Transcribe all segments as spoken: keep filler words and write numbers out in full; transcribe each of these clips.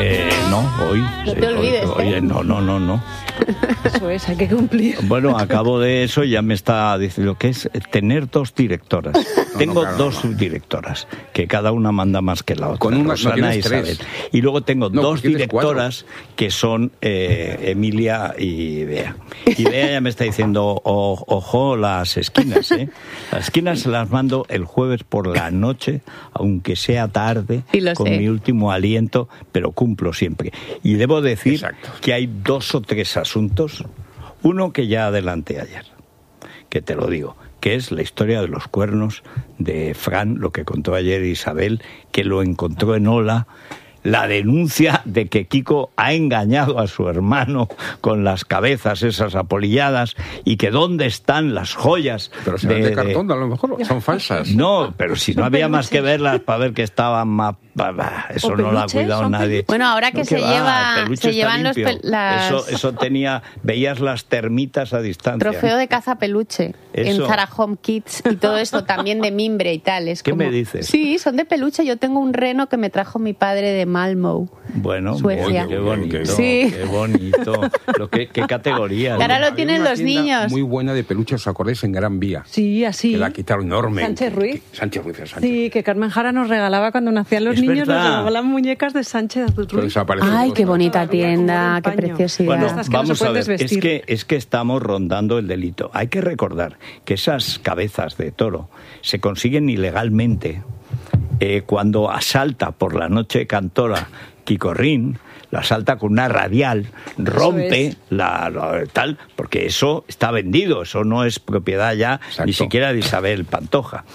Eh, no, hoy. No sí, te olvides, hoy, hoy, ¿eh? No, no, no, no. Eso es, hay que cumplir. Bueno, a cabo de eso ya me está diciendo que es tener dos directoras. No, tengo no, claro, dos no. subdirectoras, que cada una manda más que la otra. Con una- no Rosana tienes e Isabel. tres. Y luego tengo No, dos tienes directoras que son eh, Emilia y Bea. Y Bea ya me está diciendo, o- ojo, las esquinas, ¿eh? Las esquinas se las mando el jueves por la noche, aunque sea tarde, Sí, lo con sé. mi último aliento, pero cumplo siempre. Y debo decir Exacto. que hay dos o tres asuntos. Uno que ya adelanté ayer, que te lo digo, que es la historia de los cuernos de Fran, lo que contó ayer Isabel, que lo encontró en Ola, la denuncia de que Kiko ha engañado a su hermano con las cabezas esas apolilladas y que dónde están las joyas. Pero serán de, de cartón, a lo mejor son falsas. No, pero si no Son había más que peluches. verlas para ver que estaban más... Eso ¿O no lo ha peluches? cuidado ¿Son nadie. peluches? Bueno, ahora que No, se va, lleva- el peluche se está llevan los limpio. pel- las- Eso, eso tenía... Veías las termitas a distancia. Trofeo de caza peluche Eso. en Zara Home Kids y todo esto también de mimbre y tal. Es ¿Qué como- me dices? Sí, son de peluche. Yo tengo un reno que me trajo mi padre de Malmö. Bueno, Suecia. qué bonito, Sí. qué bonito. Lo que, qué categoría. Y ahora lo Había tienen una los tienda niños. Muy buena de peluches, ¿os acordáis? En Gran Vía. Sí, así. Que la quitaron enorme. Sánchez Ruiz. Que- Sánchez Ruiz, Sánchez. Sí, que Carmen Jara nos regalaba cuando nacían los Es niños, verdad. nos regalaba las muñecas de Sánchez Pero Ruiz. desapareció. Ay, qué Todo. bonita tienda, Como qué del paño. preciosidad. Bueno, Estas que no vamos se a pueden ver, es desvestir. que, es que estamos rondando el delito. Hay que recordar que esas cabezas de toro se consiguen ilegalmente eh, cuando asalta por la noche Cantora Quicorrín, la asalta con una radial, rompe es. la, la- tal, porque eso está vendido, eso no es propiedad ya Exacto. ni siquiera de Isabel Pantoja.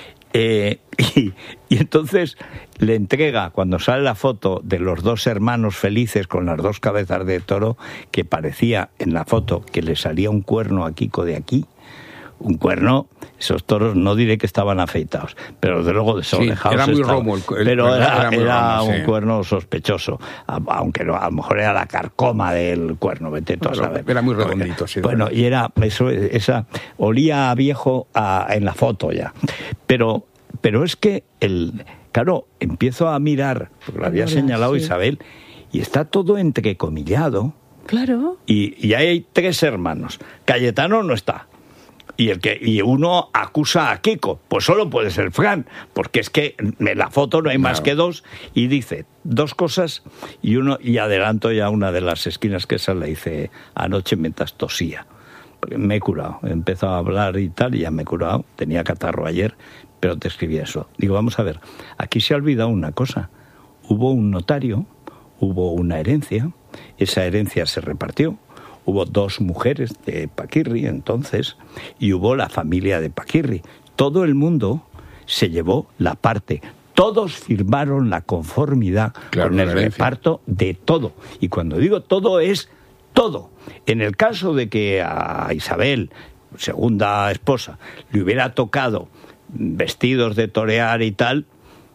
Eh, y, y entonces le entrega, cuando sale la foto de los dos hermanos felices con las dos cabezas de toro, que parecía en la foto que le salía un cuerno a Kiko de aquí, un cuerno, esos toros no diré que estaban afeitados, pero de luego desorejados era muy estaban. romo el- el pero cuerno, era, era muy era romo, un sí. cuerno sospechoso, a- aunque no, a lo mejor era la carcoma del cuerno, vete tú a Pero saber. era muy redondito, sí. Bueno, y era eso, esa olía a viejo a- en la foto ya, pero pero es que el claro, empiezo a mirar, porque lo había Hola, señalado sí. Isabel, y está todo entrecomillado, Claro. y, y hay tres hermanos. Cayetano no está. Y el que y uno acusa a Kiko, pues solo puede ser Fran, porque es que en la foto no hay más Claro. que dos, y dice dos cosas, y uno y adelanto ya una de las esquinas, que esa la hice anoche mientras tosía. Porque me he curado, he empezado a hablar y tal, y ya me he curado, tenía catarro ayer, pero te escribí eso. Digo, vamos a ver, aquí se ha olvidado una cosa. Hubo un notario, hubo una herencia, esa herencia se repartió, hubo dos mujeres de Paquirri entonces, y hubo la familia de Paquirri. Todo el mundo se llevó la parte. Todos firmaron la conformidad Claro, con el la herencia. reparto de todo. Y cuando digo todo es todo. En el caso de que a Isabel, segunda esposa, le hubiera tocado vestidos de torear y tal,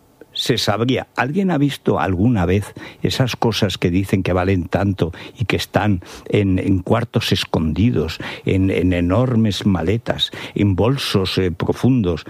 se sabría. ¿Alguien ha visto alguna vez esas cosas que dicen que valen tanto y que están en, en cuartos escondidos, en, en enormes maletas, en bolsos eh, profundos,